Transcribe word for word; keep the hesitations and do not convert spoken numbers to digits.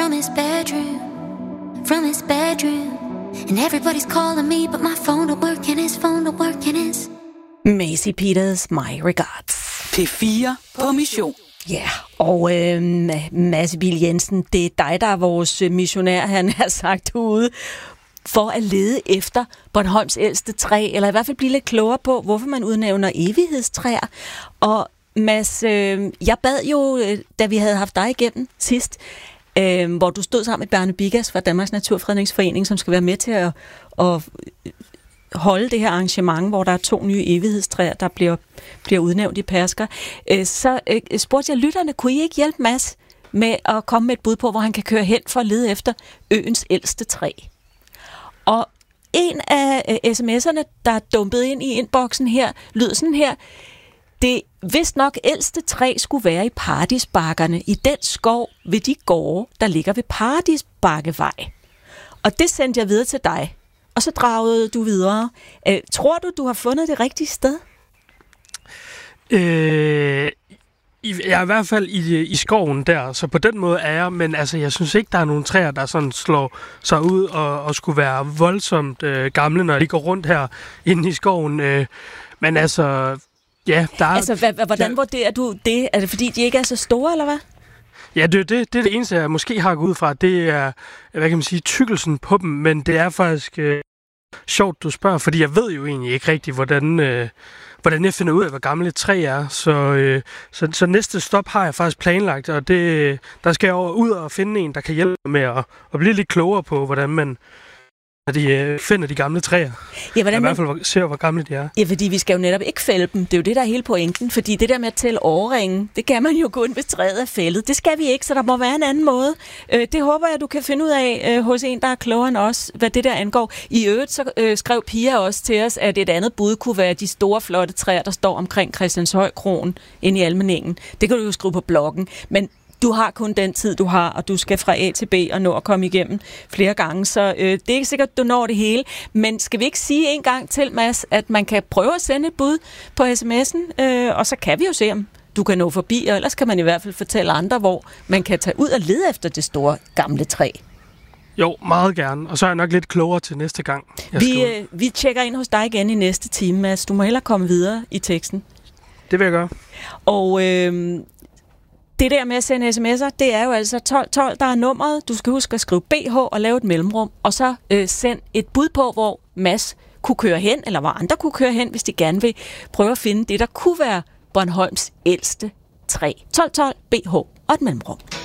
from his bedroom, from his bedroom. And everybody's calling me, but my phone don't work and his phone don't work and his... Maisie Peters, My Regards. P fire på mission. Ja, yeah. og øh, Mads Bill Jensen, det er dig, der er vores missionær, han har sagt ude, for at lede efter Bornholms ældste træ, eller i hvert fald blive lidt klogere på, hvorfor man udnævner evighedstræer. Og Mads, øh, jeg bad jo, da vi havde haft dig igennem sidst, øh, hvor du stod sammen med Bjarne Bigas fra Danmarks Naturfredningsforening, som skal være med til at, at holde det her arrangement, hvor der er to nye evighedstræer, der bliver, bliver udnævnt i Pærsker. Øh, så øh, spurgte jeg lytterne, kunne I ikke hjælpe Mads med at komme med et bud på, hvor han kan køre hen for at lede efter øens ældste træ? Og en af øh, sms'erne, der er dumpet ind i inboxen her, lyder sådan her: det vist nok ældste træ skulle være i Paradisbakkerne, i den skov ved de gårde, der ligger ved Paradisbakkevej. Og det sendte jeg videre til dig, og så dragede du videre. Øh, tror du, du har fundet det rigtige sted? Øh, jeg er i hvert fald i, i skoven der, så på den måde er jeg, men altså, jeg synes ikke, der er nogen træer, der sådan slår sig ud og, og skulle være voldsomt øh, gamle, når de går rundt her inde i skoven. Øh, men altså... Ja, der er, altså, h- hvordan der, vurderer du det? Er det fordi, de ikke er så store, eller hvad? Ja, det, det, det er det eneste, jeg måske har gået ud fra. Det er, hvad kan man sige, tykkelsen på dem, men det er faktisk øh, sjovt, du spørger, fordi jeg ved jo egentlig ikke rigtigt, hvordan, øh, hvordan jeg finder ud af, hvor gammel et træ er. Så, øh, så, så næste stop har jeg faktisk planlagt, og det, der skal jeg ud og finde en, der kan hjælpe med at, at blive lidt klogere på, hvordan man... når de øh, finder de gamle træer. Ja, hvordan man... I hvert fald ser, hvor gamle de er. Ja, fordi vi skal jo netop ikke fælde dem. Det er jo det, der er hele pointen. Fordi det der med at tælle årringen, det kan man jo kun, hvis træet er fældet. Det skal vi ikke, så der må være en anden måde. Øh, det håber jeg, du kan finde ud af øh, hos en, der er klogere end os, hvad det der angår. I øvrigt så øh, skrev Pia også til os, at et andet bud kunne være de store, flotte træer, der står omkring Christianshøj-kroen inde i Almeningen. Det kan du jo skrive på bloggen. Men du har kun den tid, du har, og du skal fra A til B og nå at komme igennem flere gange, så øh, det er ikke sikkert, du når det hele. Men skal vi ikke sige en gang til, Mads, at man kan prøve at sende et bud på sms'en, øh, og så kan vi jo se, om du kan nå forbi, og ellers kan man i hvert fald fortælle andre, hvor man kan tage ud og lede efter det store gamle træ. Jo, meget gerne, og så er jeg nok lidt klogere til næste gang. Vi, øh, vi tjekker ind hos dig igen i næste time, Mads. Du må hellere komme videre i teksten. Det vil jeg gøre. Og... Øh, Det der med at sende sms'er, det er jo altså tolv tolv, der er nummeret. Du skal huske at skrive B H og lave et mellemrum, og så øh, send et bud på, hvor Mads kunne køre hen, eller hvor andre kunne køre hen, hvis de gerne vil prøve at finde det, der kunne være Bornholms ældste træ. tolv tolv, B H og et mellemrum.